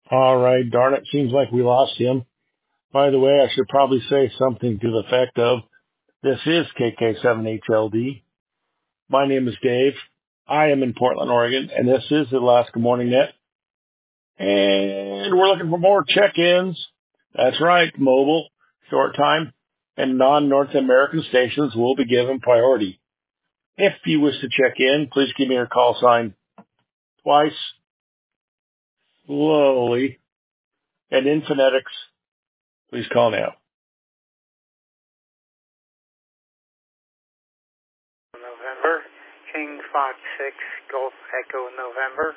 All right, darn it. Seems like we lost him. By the way, I should probably say something to the effect of, this is KK7HLD. My name is Dave. I am in Portland, Oregon, and this is Alaska Morning Net. And we're looking for more check-ins. That's right, mobile, short time, and non-North American stations will be given priority. If you wish to check in, please give me your call sign twice, slowly, and in phonetics. Please call now. November, King Fox 6, Golf Echo November.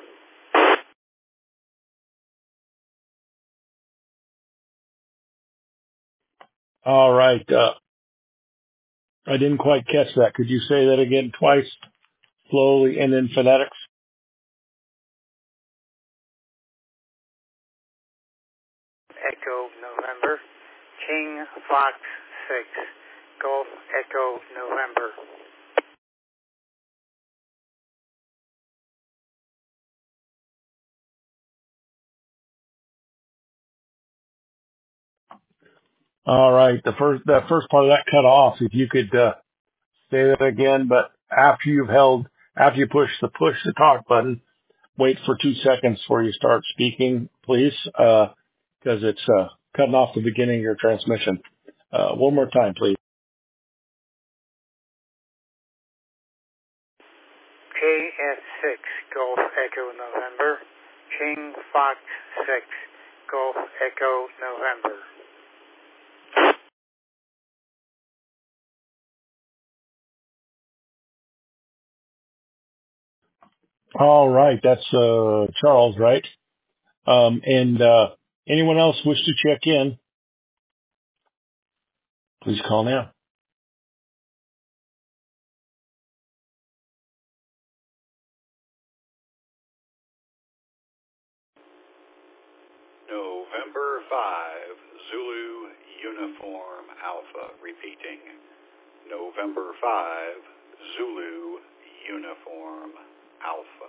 All right. I didn't quite catch that. Could you say that again twice, slowly, and in phonetics? Echo November, King Fox 6, Golf Echo November. All right. The first part of that cut off. If you could say that again, but after you push the talk button, wait for 2 seconds before you start speaking, please, because it's cutting off the beginning of your transmission. One more time, please. KF6, Golf Echo November, King Fox 6, Golf Echo November. All right. That's Charles, right? And anyone else wish to check in, please call now. November 5, Zulu Uniform Alpha. Repeating. November 5, Zulu Uniform Alpha.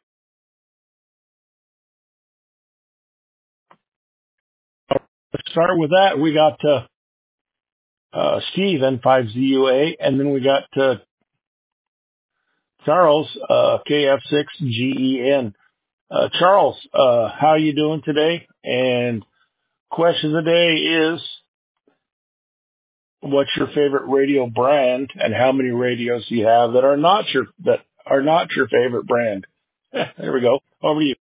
Let's start with that. We got Steve, N5ZUA, and then we got Charles, KF6GEN. Charles, how are you doing today? And question of the day is, what's your favorite radio brand, and how many radios do you have that are not your favorite brand? There we go. Over to you.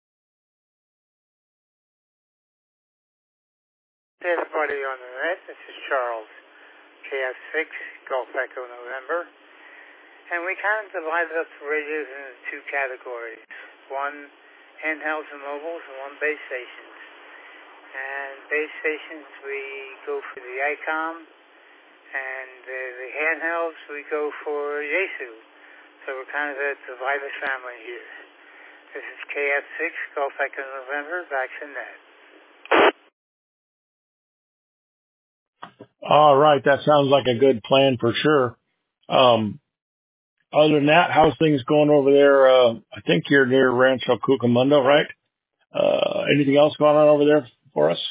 Hey everybody on the net, this is Charles, KF6, Golf Echo November. And we kind of divided up the radios into two categories. One, handhelds and mobiles, and one, base stations. And base stations, we go for the ICOM, and the handhelds, we go for Yaesu. So we're kind of a divided family here. This is KF6, Golf Echo November, back to net. All right, that sounds like a good plan for sure. Other than that, how's things going over there? I think you're near Rancho Cucamonga, right? Anything else going on over there for us?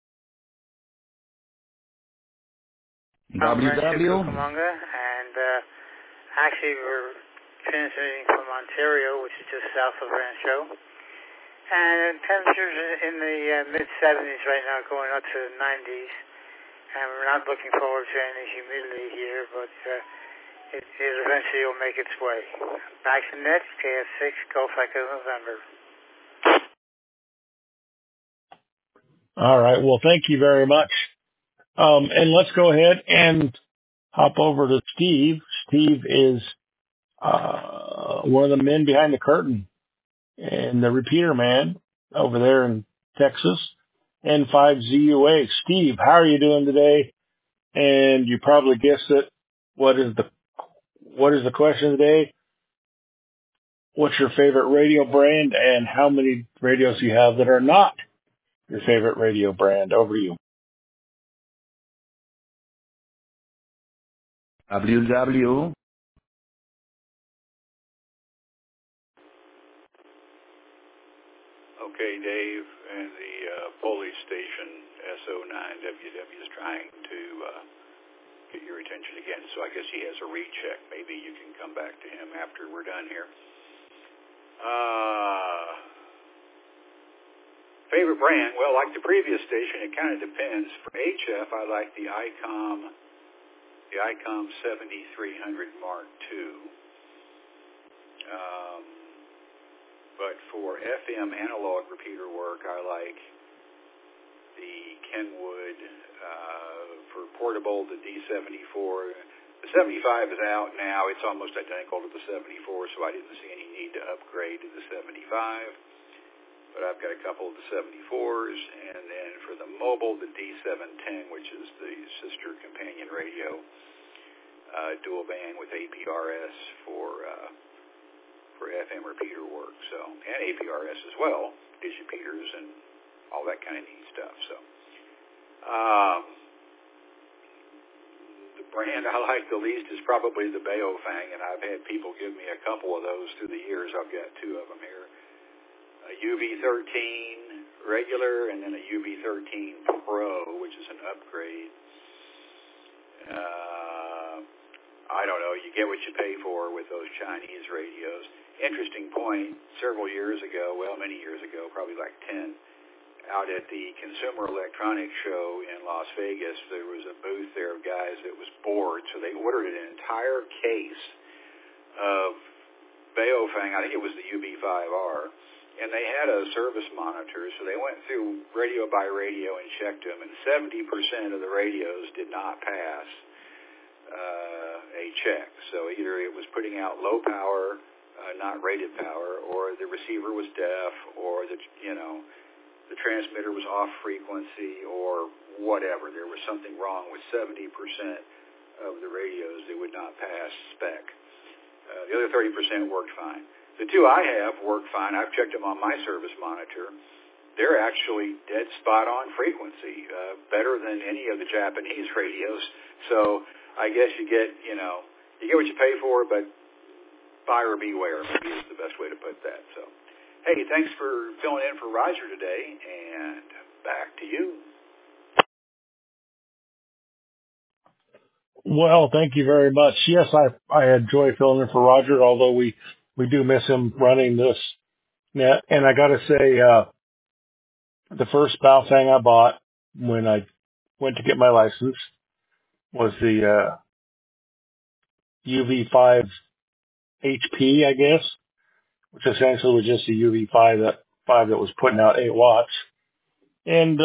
Rancho Cucamonga, and actually we're transmitting from Ontario, which is just south of Rancho. And temperatures in the mid-70s right now, going up to the 90s. And we're not looking forward to any humidity here, but it eventually will make its way. Back to net, KF6, Golf Echo November. All right. Well, thank you very much. And let's go ahead and hop over to Steve. Steve is one of the men behind the curtain and the repeater man over there in Texas, N5ZUA. Steve, how are you doing today? And you probably guessed it. What is the question of the day? What's your favorite radio brand, and how many radios do you have that are not your favorite radio brand? Over to you. WW. Okay, Dave, and the Polish station SO9WW is trying to get your attention again, so I guess he has a recheck. Maybe you can come back to him after we're done here. Favorite brand? Well, like the previous station, it kind of depends. For HF, I like the ICOM 7300 Mark II. But for FM analog repeater work, I like the Kenwood. For portable, the D74. The 75 is out now. It's almost identical to the 74, so I didn't see any need to upgrade to the 75. But I've got a couple of the 74s. And then for the mobile, the D710, which is the sister companion radio, dual band with APRS for FM repeater work, and APRS as well, digipeaters and all that kind of neat stuff. So, the brand I like the least is probably the Baofeng, and I've had people give me a couple of those through the years. I've got two of them here: a UV13 regular, and then a UV13 Pro, which is an upgrade. I don't know. You get what you pay for with those Chinese radios. Interesting point, several years ago, many years ago, probably like 10, out at the Consumer Electronics Show in Las Vegas, there was a booth there of guys that was bored, so they ordered an entire case of Baofeng, I think it was the UB5R, and they had a service monitor, so they went through radio by radio and checked them, and 70% of the radios did not pass a check. So either it was putting out low power, not rated power, or the receiver was deaf, or the transmitter was off frequency, or whatever. There was something wrong with 70% of the radios that would not pass spec. The other 30% worked fine. The two I have work fine. I've checked them on my service monitor. They're actually dead spot on frequency, better than any of the Japanese radios. So I guess you get what you pay for, but buyer beware, maybe is the best way to put that. So, hey, thanks for filling in for Roger today, and back to you. Well, thank you very much. Yes, I enjoy filling in for Roger, although we do miss him running this net. And I got to say, the first Baofeng I bought when I went to get my license was the UV5 HP, I guess, which essentially was just a UV5 that was putting out 8 watts. And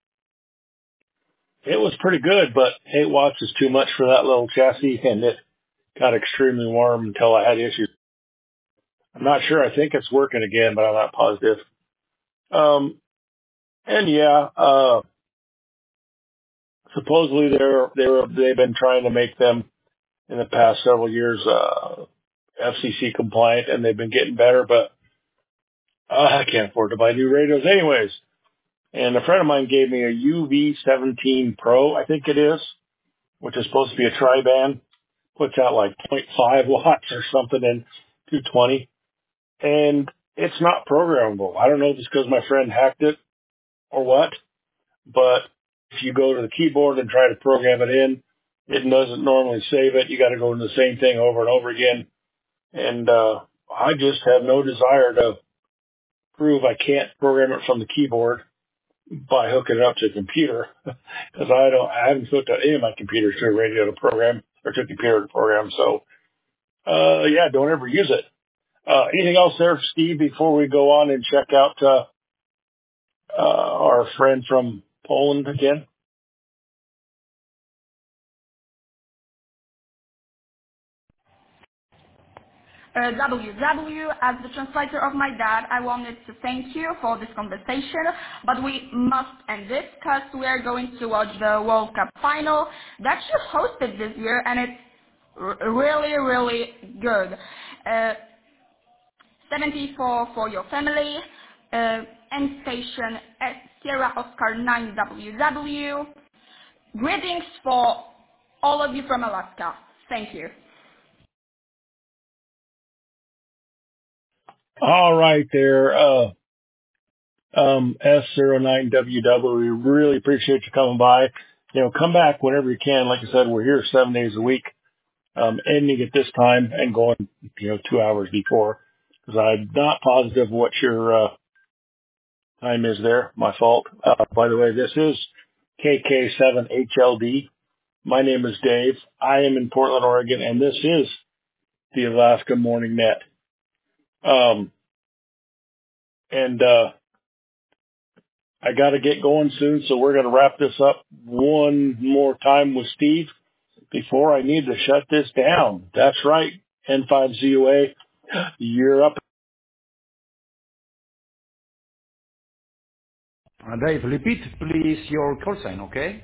it was pretty good, but 8 watts is too much for that little chassis, and it got extremely warm until I had issues. I'm not sure. I think it's working again, but I'm not positive. And yeah, supposedly they've been trying to make them in the past several years FCC compliant, and they've been getting better, but I can't afford to buy new radios anyways. And a friend of mine gave me a UV17 Pro, I think it is, which is supposed to be a tri-band, puts out like 0.5 watts or something in 220. And it's not programmable. I don't know if it's because my friend hacked it or what, but if you go to the keyboard and try to program it in, it doesn't normally save it. You got to go into the same thing over and over again. And I just have no desire to prove I can't program it from the keyboard by hooking it up to a computer, because I haven't hooked up any of my computers to a radio to program, or to a computer to program. So, yeah, don't ever use it. Anything else there, Steve, before we go on and check out our friend from Poland again? WW, as the translator of my dad, I wanted to thank you for this conversation, but we must end it because we are going to watch the World Cup final that you hosted this year, and it's really, really good. 74 for your family, end station at Sierra Oscar 9WW. Greetings for all of you from Alaska. Thank you. All right there. S09WW. We really appreciate you coming by. Come back whenever you can. Like I said, we're here 7 days a week, ending at this time and going, 2 hours before, because I'm not positive what your time is there. My fault. By the way, this is KK7HLD. My name is Dave. I am in Portland, Oregon, and this is the Alaska Morning Net. I got to get going soon, so we're going to wrap this up one more time with Steve before I need to shut this down. That's right. N5ZUA, you're up. Dave, repeat please your call sign, okay?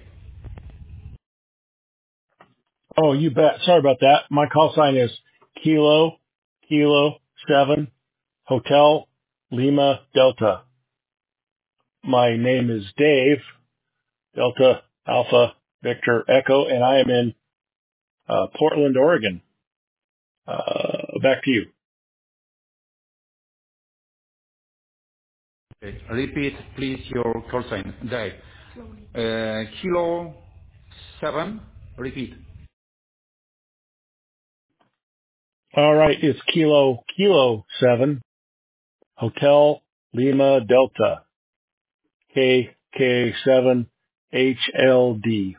Oh, you bet. Sorry about that. My call sign is Kilo 7 Hotel Lima Delta. My name is Dave, Delta Alpha Victor Echo, and I am in Portland, Oregon. Back to you. Okay. Repeat please your call sign, Dave. Kilo 7, repeat. All right, it's Kilo 7 Hotel Lima Delta KK7 HLD.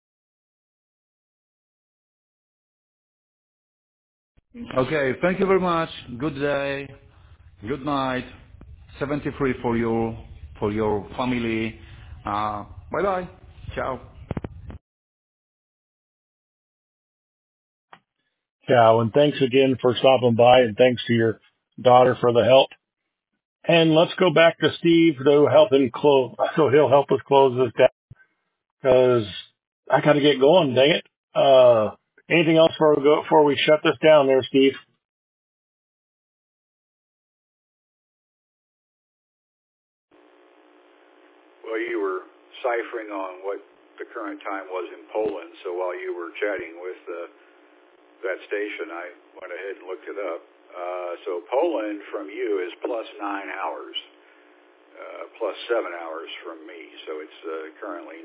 Okay, thank you very much. Good day. Good night. 73 for you, for your family. Bye-bye. Ciao. Ciao, and thanks again for stopping by, and thanks to your daughter for the help. And let's go back to Steve to help him close, so he'll help us close this down, because I got to get going, dang it. Anything else before we shut this down there, Steve? Well, you were ciphering on what the current time was in Poland, so while you were chatting with that station, I went ahead and looked it up. So Poland from you is +9 hours, +7 hours from me. So it's currently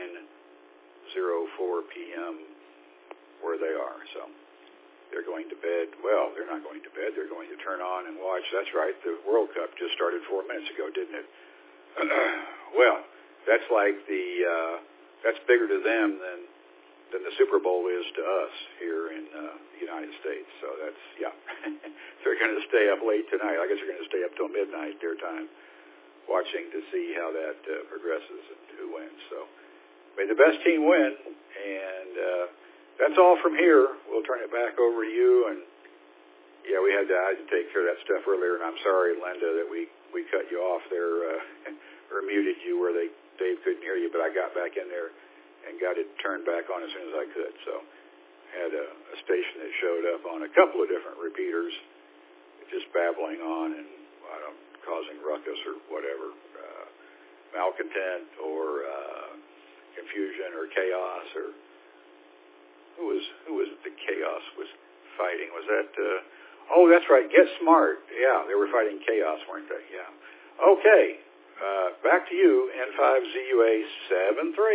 9:04 p.m. where they are. So they're going to bed. Well, they're not going to bed. They're going to turn on and watch. That's right. The World Cup just started 4 minutes ago, didn't it? Well, that's like that's bigger to them than the Super Bowl is to us here in the United States. So that's, yeah. They're going to stay up late tonight. I guess they're going to stay up till midnight their time watching to see how that progresses and who wins. So may the best team win. And that's all from here. We'll turn it back over to you. And, yeah, I had to take care of that stuff earlier, and I'm sorry, Linda, that we cut you off there or muted you where Dave couldn't hear you, but I got back in there and got it turned back on as soon as I could. So had a station that showed up on a couple of different repeaters, just babbling on and causing ruckus or whatever, malcontent or confusion or chaos, or who was it the chaos was fighting? Was that oh, that's right, Get Smart. Yeah, they were fighting chaos, weren't they? Yeah. Okay, back to you, N5ZUA 73.